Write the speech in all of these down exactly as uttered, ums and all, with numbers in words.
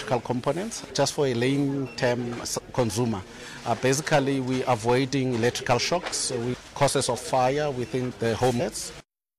electrical components, just for a long-term consumer. Uh, basically, we are avoiding electrical shocks, uh, causes of fire within the homes.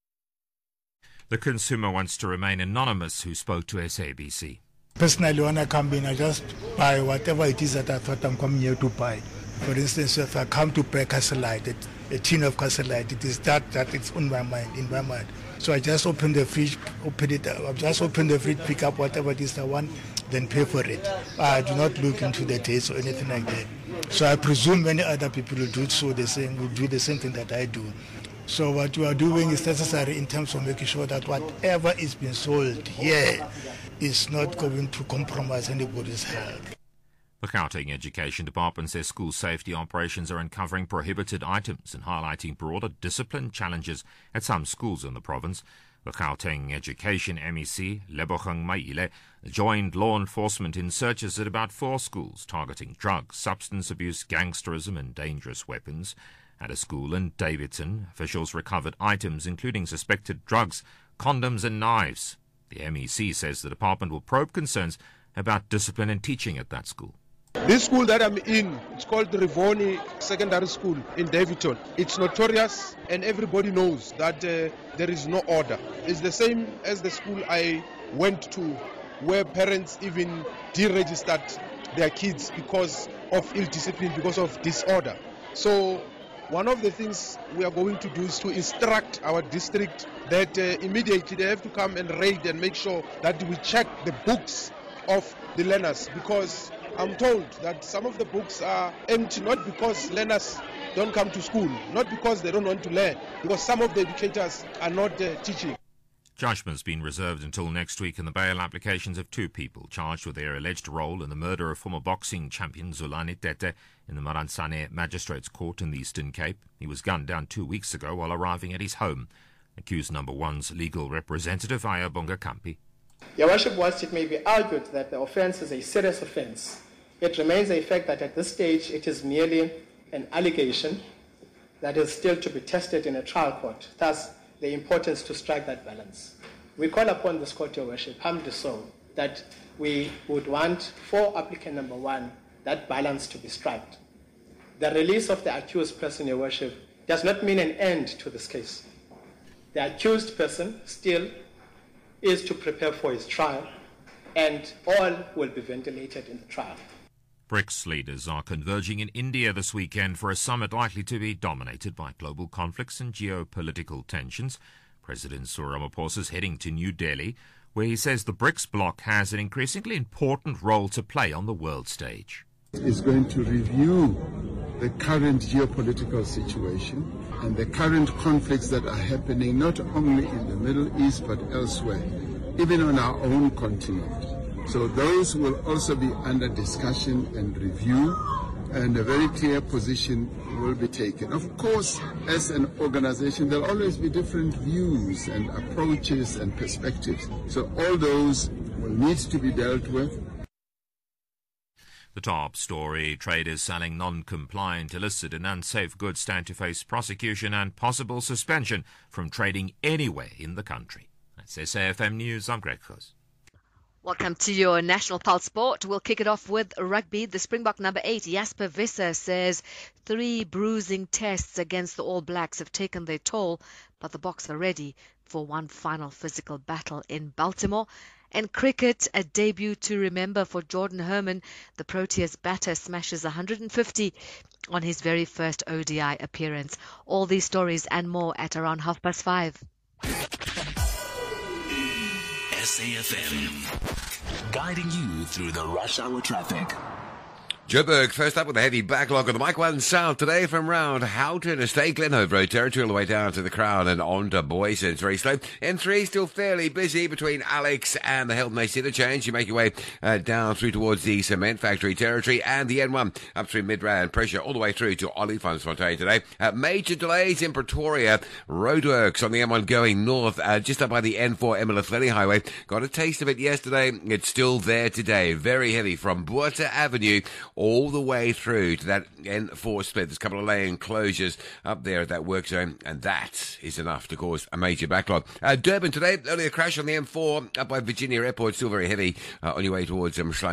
The consumer wants to remain anonymous who spoke to S A B C. Personally, when I come in, I just buy whatever it is that I thought I'm coming here to buy. For instance, if I come to buy Castle Lite, a tin of Castle Lite, it is that that it's on my mind, in my mind. So I just open the fridge, open it, I just open the fridge, pick up whatever it is I want, then pay for it. I do not look into the taste or anything like that. So I presume many other people will do so the same, will do the same thing that I do. So what we are doing is necessary in terms of making sure that whatever is being sold here is not going to compromise anybody's health. The Gauteng Education Department says school safety operations are uncovering prohibited items and highlighting broader discipline challenges at some schools in the province. The Gauteng Education M E C, Lebogang Maile, joined law enforcement in searches at about four schools targeting drugs, substance abuse, gangsterism and dangerous weapons. At a school in Davidson, officials recovered items including suspected drugs, condoms and knives. The M E C says the department will probe concerns about discipline and teaching at that school. This school that I'm in, it's called the Rivoni Secondary School in Davidson. It's notorious and everybody knows that uh, there is no order. It's the same as the school I went to where parents even deregistered their kids because of ill discipline, because of disorder. So one of the things we are going to do is to instruct our district that uh, immediately they have to come and raid and make sure that we check the books of the learners, because I'm told that some of the books are empty, not because learners don't come to school, not because they don't want to learn, because some of the educators are not uh, teaching. Judgment's been reserved until next week in the bail applications of two people charged with their alleged role in the murder of former boxing champion Zulani Tete in the Marantsane Magistrates Court in the Eastern Cape. He was gunned down two weeks ago while arriving at his home. Accused number one's legal representative, Ayabonga Kampi. Your Worship, whilst it may be argued that the offence is a serious offence, it remains a fact that at this stage it is merely an allegation that is still to be tested in a trial court. Thus, the importance to strike that balance. We call upon this court, Your Worship, humbly so, that we would want for applicant number one that balance to be struck. The release of the accused person, Your Worship, does not mean an end to this case. The accused person still is to prepare for his trial, and all will be ventilated in the trial. BRICS leaders are converging in India this weekend for a summit likely to be dominated by global conflicts and geopolitical tensions. President Cyril Ramaphosa is heading to New Delhi, where he says the BRICS bloc has an increasingly important role to play on the world stage. Is going to review the current geopolitical situation and the current conflicts that are happening not only in the Middle East but elsewhere, even on our own continent. So those will also be under discussion and review, and a very clear position will be taken. Of course, as an organization, there will always be different views and approaches and perspectives. So all those will need to be dealt with. The top story: traders selling non-compliant, illicit and unsafe goods stand to face prosecution and possible suspension from trading anywhere in the country. That's S A F M News. I'm Greg Coos. Welcome to your National Pulse Sport. We'll kick it off with rugby. The Springbok number eight, Jasper Visser, says three bruising tests against the All Blacks have taken their toll, but the Boks are ready for one final physical battle in Baltimore. And cricket, a debut to remember for Jordan Herman. The Proteas batter smashes one hundred fifty on his very first O D I appearance. All these stories and more at around half past five. S A F M, guiding you through the rush hour traffic. Joburg first up with a heavy backlog on the Mike one South today from round Houghton Estate, Glenhove Road territory all the way down to the Crown and on to Boyce. It's very slow. N three still fairly busy between Alex and the Hilton Mace interchange. You make your way uh, down through towards the cement factory territory, and the N one up through Midrand. Pressure all the way through to Olifantsfontein today. Uh, major delays in Pretoria. Roadworks on the N one going north, uh, just up by the N four Emelafleni Highway. Got a taste of it yesterday. It's still there today. Very heavy from Buerta Avenue all the way through to that N four split. There's a couple of lane closures up there at that work zone, and that is enough to cause a major backlog. Uh, Durban today, only a crash on the M four up by Virginia Airport, still very heavy uh, on your way towards um,